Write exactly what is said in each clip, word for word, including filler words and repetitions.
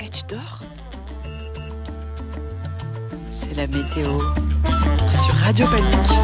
Eh, tu dors? C'est la météo sur Radio Panique.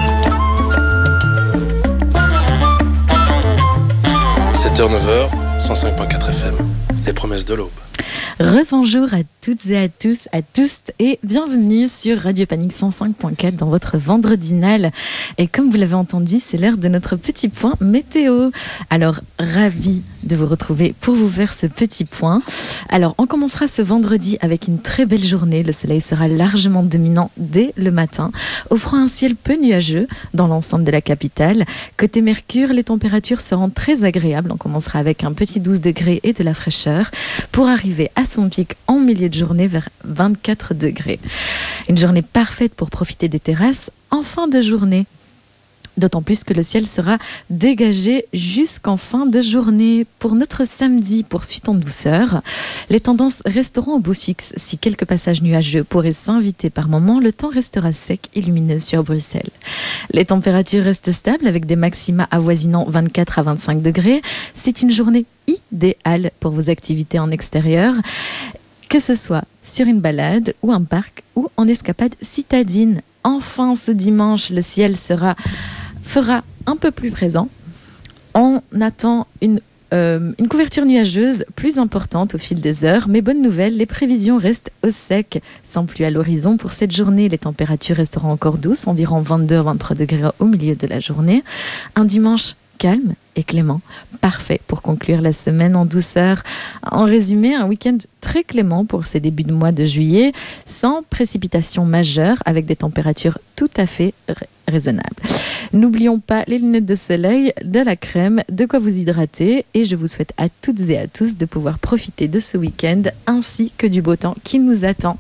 sept heures neuf heures, cent cinq virgule quatre F M, les promesses de l'aube. Rebonjour à toutes et à tous, à tous et bienvenue sur Radio Panique cent cinq virgule quatre dans votre vendredinale. Et comme vous l'avez entendu, c'est l'heure de notre petit point météo. Alors, ravi de vous retrouver pour vous faire ce petit point. Alors, on commencera ce vendredi avec une très belle journée. Le soleil sera largement dominant dès le matin, offrant un ciel peu nuageux dans l'ensemble de la capitale. Côté Mercure, les températures seront très agréables. On commencera avec un petit douze degrés et de la fraîcheur pour arriver à son pic en milieu de journée vers vingt-quatre degrés. Une journée parfaite pour profiter des terrasses en fin de journée. D'autant plus que le ciel sera dégagé jusqu'en fin de journée. Pour notre samedi, poursuite en douceur. Les tendances resteront au beau fixe. Si quelques passages nuageux pourraient s'inviter par moments, le temps restera sec et lumineux sur Bruxelles. Les températures restent stables avec des maxima avoisinant vingt-quatre à vingt-cinq degrés. C'est une journée idéale pour vos activités en extérieur, que ce soit sur une balade ou un parc ou en escapade citadine. Enfin, ce dimanche, le ciel sera, fera un peu plus présent. On attend une, euh, une couverture nuageuse plus importante au fil des heures. Mais bonne nouvelle, les prévisions restent au sec, sans pluie à l'horizon. Pour cette journée, les températures resteront encore douces, environ vingt-deux à vingt-trois degrés au milieu de la journée. Un dimanche calme et clément, parfait pour conclure la semaine en douceur. En résumé, un week-end très clément pour ces débuts de mois de juillet, sans précipitations majeures, avec des températures tout à fait ra- raisonnables. N'oublions pas les lunettes de soleil, de la crème, de quoi vous hydrater, et je vous souhaite à toutes et à tous de pouvoir profiter de ce week-end, ainsi que du beau temps qui nous attend.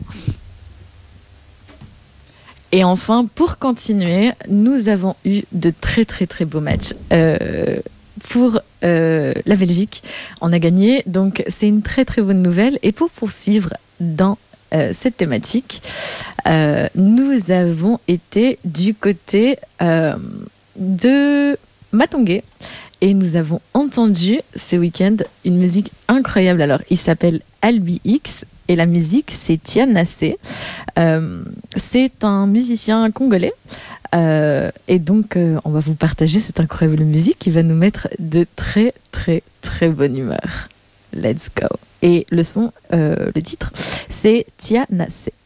Et enfin, pour continuer, nous avons eu de très très très beaux matchs. Euh, pour euh, la Belgique, on a gagné, donc c'est une très très bonne nouvelle. Et pour poursuivre dans euh, cette thématique, euh, nous avons été du côté euh, de Matongué. Et nous avons entendu ce week-end une musique incroyable. Alors, il s'appelle Albi X et la musique, c'est Tia Nassé. Euh, c'est un musicien congolais. Euh, et donc, euh, on va vous partager cette incroyable musique qui va nous mettre de très, très, très bonne humeur. Let's go. Et le son, euh, le titre, c'est Tia Nassé.